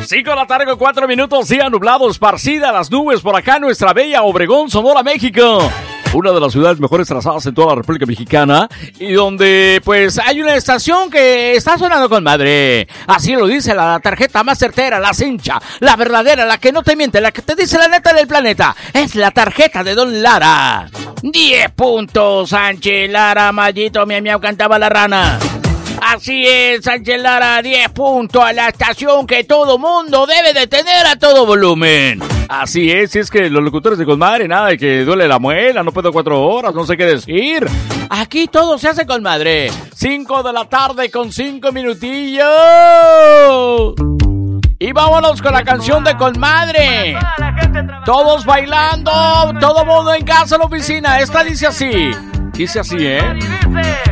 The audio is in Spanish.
5 de la tarde con 4 minutos, día nublado, esparcida las nubes por acá, nuestra bella Obregón, Sonora, México. Una de las ciudades mejores trazadas en toda la República Mexicana y donde pues hay una estación que está sonando con madre. Así lo dice la tarjeta más certera, la cincha, la verdadera, la que no te miente, la que te dice la neta del planeta. Es la tarjeta de Don Lara. 10 puntos, Sánchez Lara, maldito miau miau, cantaba la rana. Así es, Sánchez Lara, 10 puntos a la estación que todo mundo debe de tener a todo volumen. Así es que los locutores de con madre, nada de que duele la muela, no puedo 4 horas, no sé qué decir. Aquí todo se hace con madre. 5 de la tarde con 5 minutillos. Y vámonos con la canción de con madre. Todos bailando, todo mundo en casa, en la oficina. Esta dice así, ¿eh?